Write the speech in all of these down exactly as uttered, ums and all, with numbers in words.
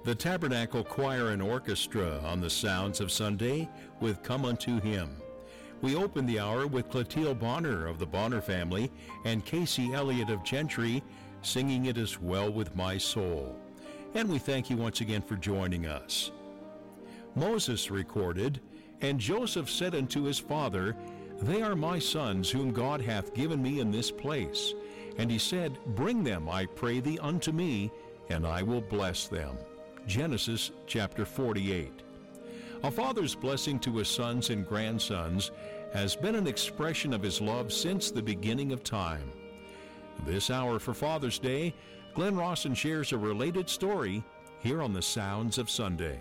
The Tabernacle Choir and Orchestra on the Sounds of Sunday with Come Unto Him. We open the hour with Clotilde Bonner of the Bonner family and Casey Elliott of Gentry singing It Is Well With My Soul. And we thank you once again for joining us. Moses recorded, "And Joseph said unto his father, They are my sons whom God hath given me in this place. And he said, Bring them, I pray thee, unto me, and I will bless them." Genesis chapter forty-eight. A father's blessing to his sons and grandsons has been an expression of his love since the beginning of time. This hour for Father's Day, Glenn Rawson shares a related story here on the Sounds of Sunday.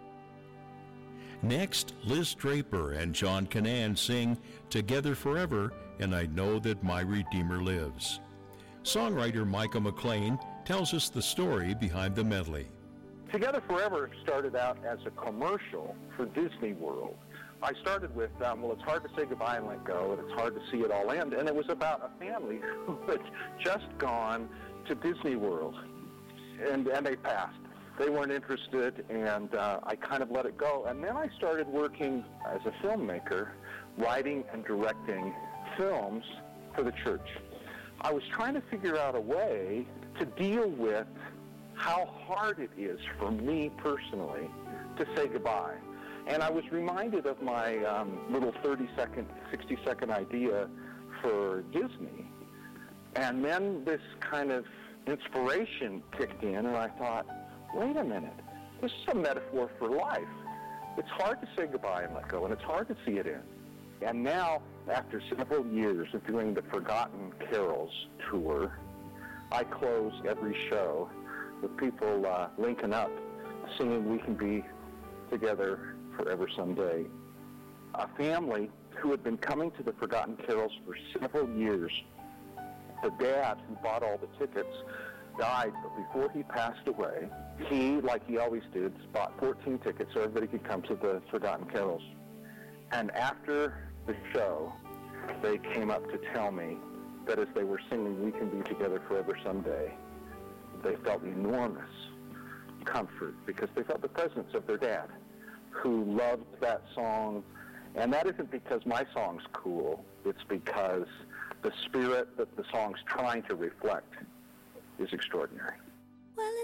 Next, Liz Draper and John Canaan sing Together Forever, and I Know That My Redeemer Lives. Songwriter Micah McLean tells us the story behind the medley. Together Forever started out as a commercial for Disney World. I started with, um, well, it's hard to say goodbye and let go, and it's hard to see it all end. And it was about a family who had just gone to Disney World, and, and they passed. They weren't interested, and uh, I kind of let it go. And then I started working as a filmmaker, writing and directing films for the church. I was trying to figure out a way to deal with how hard it is for me personally to say goodbye. And I was reminded of my um, little thirty-second, sixty-second idea for Disney. And then this kind of inspiration kicked in, and I thought, wait a minute, this is a metaphor for life. It's hard to say goodbye and let go, and it's hard to see it end. And now, after several years of doing the Forgotten Carols tour, I close every show with people uh, linking up, singing We Can Be Together Forever Someday. A family who had been coming to the Forgotten Carols for several years. The dad who bought all the tickets died, but before he passed away, he, like he always did, bought fourteen tickets so everybody could come to the Forgotten Carols. And after the show, they came up to tell me that as they were singing We Can Be Together Forever Someday, they felt enormous comfort because they felt the presence of their dad, who loved that song. And that isn't because my song's cool. It's because the spirit that the song's trying to reflect is extraordinary.